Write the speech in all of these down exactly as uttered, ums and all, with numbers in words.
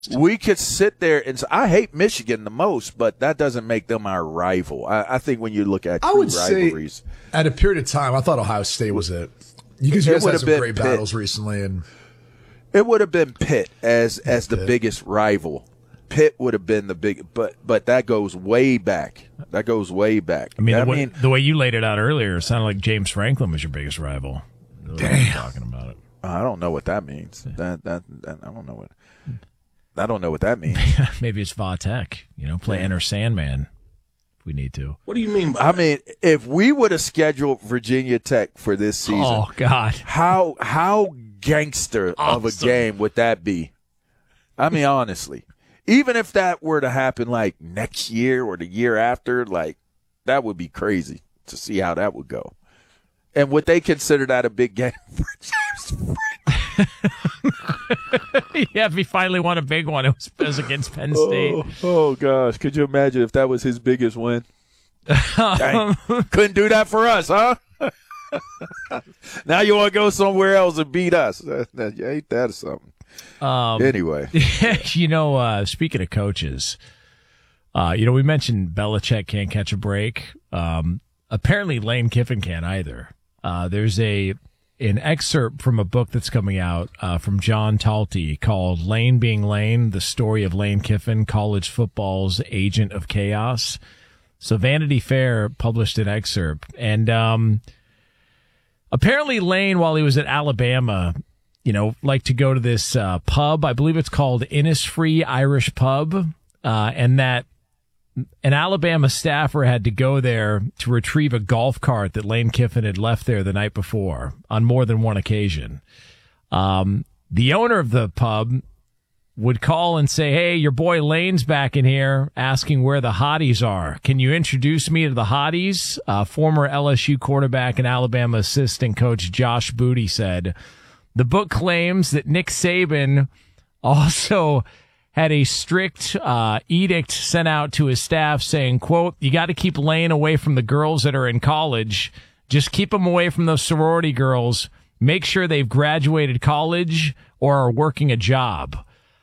we could sit there and say, I hate Michigan the most, but that doesn't make them our rival. I, I think when you look at true I would rivalries. Say at a period of time, I thought Ohio State was it. You guys had some great Pitt. battles recently. and It would have been Pitt as as the Pitt. biggest rival. Pitt would have been the big, but but that goes way back. That goes way back. I mean, I the, way, mean, the way you laid it out earlier, it sounded like James Franklin was your biggest rival. Damn. Talking about it. I don't know what that means. That, that that I don't know what I don't know what that means. Maybe it's Vatek. You know, play Enter Sandman if we need to. What do you mean by I mean, if we would have scheduled Virginia Tech for this season, Oh God, how how gangster of a Awesome. game would that be? I mean, honestly, even if that were to happen like next year or the year after, like that would be crazy to see how that would go. And would they consider that a big game for James Franklin? yeah, if he finally won a big one, it was, it was against Penn State. Oh, oh gosh, could you imagine if that was his biggest win? Dang. Couldn't do that for us, huh? Now you want to go somewhere else and beat us? Ain't that something? Um, Anyway, you know, uh, speaking of coaches, uh, you know, we mentioned Belichick can't catch a break. Um, apparently, Lane Kiffin can't either. Uh, there's a an excerpt from a book that's coming out uh, from John Talty called "Lane Being Lane: The Story of Lane Kiffin, College Football's Agent of Chaos." So Vanity Fair published an excerpt, and um, apparently Lane, while he was at Alabama, you know, liked to go to this uh, pub. I believe it's called Innisfree Irish Pub, uh, and that an Alabama staffer had to go there to retrieve a golf cart that Lane Kiffin had left there the night before on more than one occasion. Um, the owner of the pub would call and say, "Hey, your boy Lane's back in here asking where the hotties are. Can you introduce me to the hotties?" Uh, former L S U quarterback and Alabama assistant coach Josh Booty said. The book claims that Nick Saban also had a strict uh, edict sent out to his staff saying, quote, "You got to keep Lane away from the girls that are in college. Just keep them away from those sorority girls. Make sure they've graduated college or are working a job."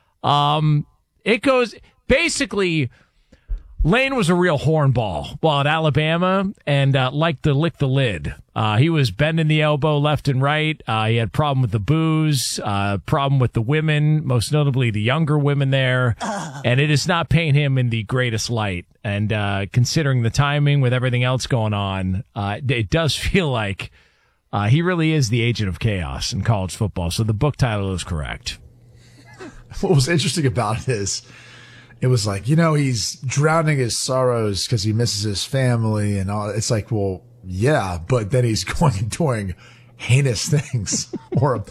Um, it goes basically. Lane was a real hornball while at Alabama and uh, liked to lick the lid. Uh, he was bending the elbow left and right. Uh, he had a problem with the booze, uh, problem with the women, most notably the younger women there. And it is not painting him in the greatest light. And uh, considering the timing with everything else going on, uh, it does feel like uh, he really is the agent of chaos in college football. So the book title is correct. What was interesting about it is, it was like, you know, he's drowning his sorrows because he misses his family and all. It's like, well, yeah, but then he's going and doing heinous things or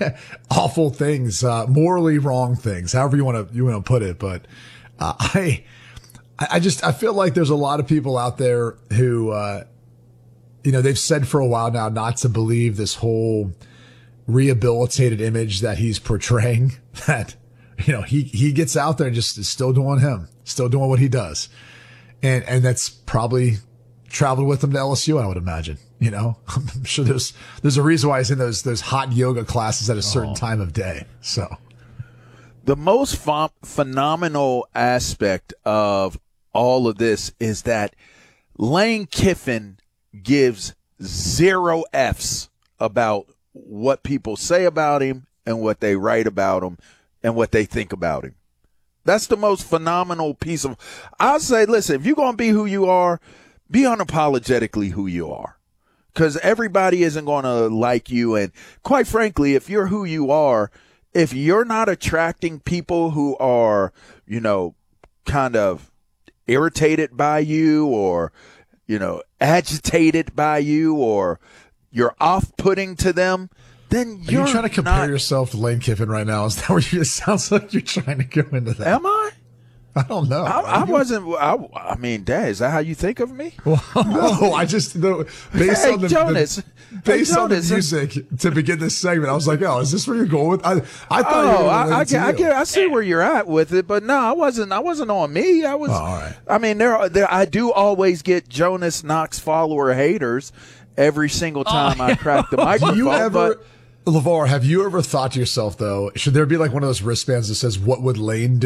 awful things, uh, morally wrong things, however you want to, you want to put it. But, uh, I, I just, I feel like there's a lot of people out there who, uh, you know, they've said for a while now not to believe this whole rehabilitated image that he's portraying, that, you know, he, he gets out there and just is still doing him, still doing what he does. And, and that's probably traveled with him to L S U, I would imagine. You know, I'm sure there's, there's a reason why he's in those, those hot yoga classes at a certain oh. time of day. So the most ph- phenomenal aspect of all of this is that Lane Kiffin gives zero F's about what people say about him and what they write about him and what they think about him. That's the most phenomenal piece of, I'll say, listen, if you're going to be who you are, be unapologetically who you are. Because everybody isn't going to like you. And quite frankly, if you're who you are, if you're not attracting people who are, you know, kind of irritated by you or, you know, agitated by you or you're off-putting to them, then you're Are you trying to compare not, yourself to Lane Kiffin right now? Is that what you, it sounds like you're trying to go into that? Am I? I don't know. I, I wasn't. I, I mean, Dad, is that how you think of me? No, I just no, based hey, on the, Jonas, the based hey, on Jonas, the music to begin this segment. I was like, oh, is this where you're going with? I I thought oh, you were I, I, get, I get. I see where you're at with it, but no, I wasn't. I wasn't on me. I was. Oh, all right. I mean, there, there. I do always get Jonas Knox follower haters every single time oh, I crack the microphone. Do you ever? But, LeVar, have you ever thought to yourself, though, should there be like one of those wristbands that says, what would Lane do?